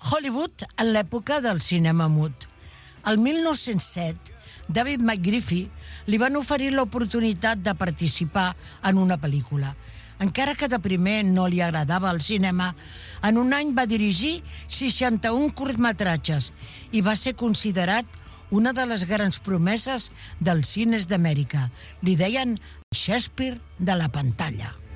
Hollywood en l'època del cinema mut. El 1907, David McGriffey li van oferir l'oportunitat de participar en una pel·lícula. Encara que de primer no li agradava el cinema, en un any va dirigir 61 curtmetratges i va ser considerat una de les grans promeses dels cines d'Amèrica. Li deien Shakespeare de la pantalla.